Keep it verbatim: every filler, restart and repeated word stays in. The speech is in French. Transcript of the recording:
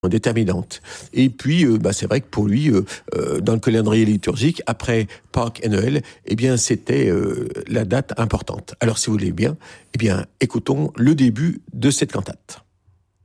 déterminante. Et puis, euh, bah, c'est vrai que pour lui, euh, euh, dans le calendrier liturgique, après Pâques et Noël, eh bien, c'était euh, la date importante. Alors, si vous voulez bien, eh bien, écoutons le début de cette cantate.